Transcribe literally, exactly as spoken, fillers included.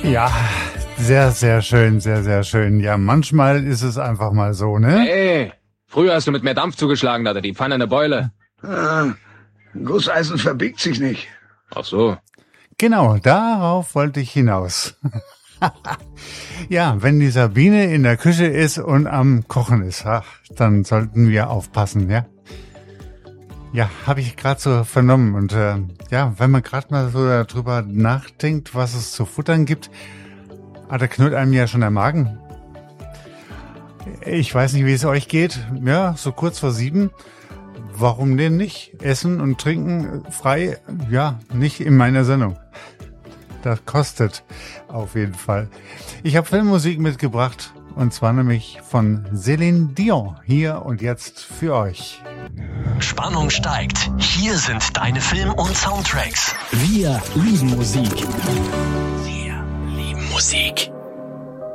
Ja, sehr, sehr schön, sehr, sehr schön. Ja, manchmal ist es einfach mal so, ne? Hey, früher hast du mit mehr Dampf zugeschlagen, da hatte die Pfanne eine Beule. Ah, Gusseisen verbiegt sich nicht. Ach so. Genau, darauf wollte ich hinaus. Ja, wenn die Sabine in der Küche ist und am Kochen ist, ach, dann sollten wir aufpassen, ja? Ja, habe ich gerade so vernommen. Und äh, ja, wenn man gerade mal so darüber nachdenkt, was es zu futtern gibt, ah, da knurrt einem ja schon der Magen. Ich weiß nicht, wie es euch geht. Ja, so kurz vor sieben. Warum denn nicht? Essen und trinken frei? Ja, nicht in meiner Sendung. Das kostet auf jeden Fall. Ich habe Filmmusik mitgebracht. Und zwar nämlich von Céline Dion. Hier und jetzt für euch. Spannung steigt. Hier sind deine Film- und Soundtracks. Wir lieben Musik. Wir lieben Musik.